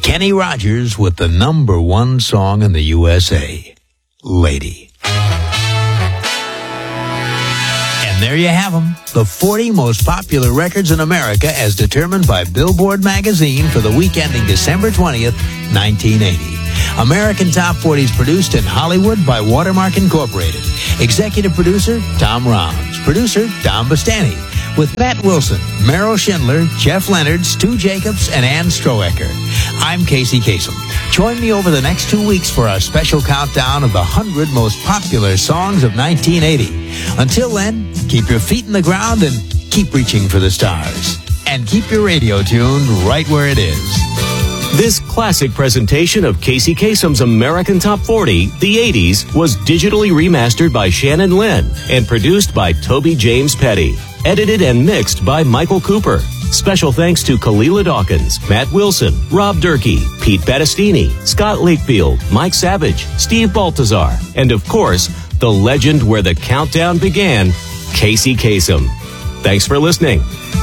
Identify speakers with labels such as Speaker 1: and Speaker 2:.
Speaker 1: Kenny Rogers with the number one song in the USA, Lady. And there you have them, the 40 most popular records in America as determined by Billboard magazine for the week ending December 20th, 1980. American Top 40 is produced in Hollywood by Watermark Incorporated. Executive producer, Tom Rounds. Producer, Don Bastani. With Matt Wilson, Merrill Schindler, Jeff Leonard, Stu Jacobs, and Ann Stroecker. I'm Casey Kasem. Join me over the next 2 weeks for our special countdown of the 100 most popular songs of 1980. Until then, keep your feet in the ground and keep reaching for the stars. And keep your radio tuned right where it is.
Speaker 2: This classic presentation of Casey Kasem's American Top 40, the 80s, was digitally remastered by Shannon Lynn and produced by Toby James Petty. Edited and mixed by Michael Cooper. Special thanks to Kalila Dawkins, Matt Wilson, Rob Durkee, Pete Battistini, Scott Lakefield, Mike Savage, Steve Baltazar, and of course, the legend where the countdown began, Casey Kasem. Thanks for listening.